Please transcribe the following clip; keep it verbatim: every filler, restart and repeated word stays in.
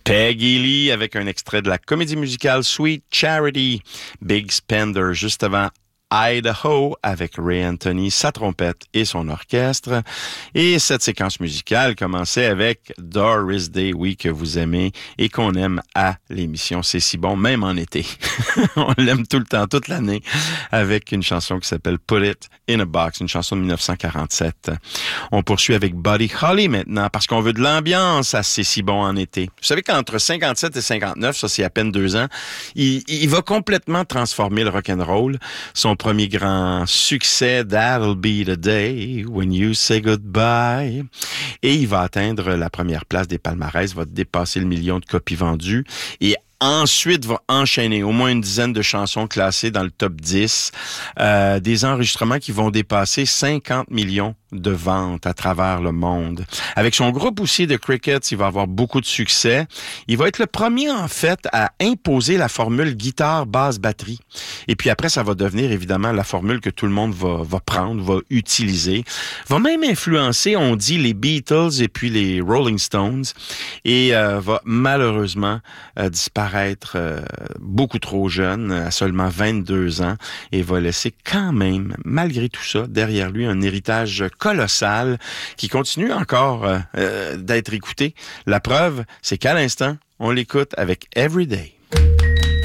Peggy Lee avec un extrait de la comédie musicale Sweet Charity. Big Spender juste avant Idaho avec Ray Anthony, sa trompette et son orchestre. Et cette séquence musicale commençait avec Doris Day, oui, que vous aimez et qu'on aime à l'émission. C'est si bon, même en été. On l'aime tout le temps, toute l'année, avec une chanson qui s'appelle Put It in a Box, une chanson de dix-neuf cent quarante-sept. On poursuit avec Buddy Holly maintenant, parce qu'on veut de l'ambiance à C'est si bon en été. Vous savez qu'entre cinquante-sept et cinquante-neuf, ça c'est à peine deux ans, il, il va complètement transformer le rock'n'roll. Son premier grand succès, That'll Be the Day When You Say Goodbye. Et il va atteindre la première place des palmarès, va dépasser le million de copies vendues. Et ensuite, va enchaîner au moins une dizaine de chansons classées dans le top dix, euh, des enregistrements qui vont dépasser cinquante millions de ventes à travers le monde. Avec son groupe aussi de Crickets, il va avoir beaucoup de succès. Il va être le premier, en fait, à imposer la formule guitare, basse, batterie. Et puis après, ça va devenir évidemment la formule que tout le monde va, va prendre, va utiliser. Va même influencer, on dit, les Beatles et puis les Rolling Stones. Et euh, va malheureusement euh, disparaître euh, beaucoup trop jeune, à seulement vingt-deux ans. Et va laisser quand même, malgré tout ça, derrière lui un héritage colossal qui continue encore euh, euh, d'être écouté. La preuve, c'est qu'à l'instant, on l'écoute avec Everyday.